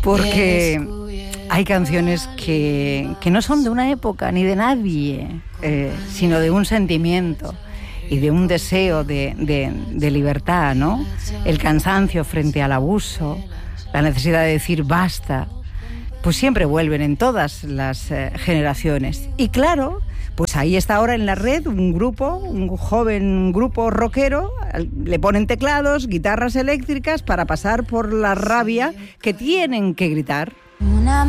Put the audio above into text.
porque hay canciones que no son de una época ni de nadie, sino de un sentimiento y de un deseo de libertad, ¿no? El cansancio frente al abuso, la necesidad de decir basta, pues siempre vuelven en todas las generaciones. Y claro, pues ahí está ahora en la red un joven grupo rockero, le ponen teclados, guitarras eléctricas para pasar por la rabia que tienen que gritar.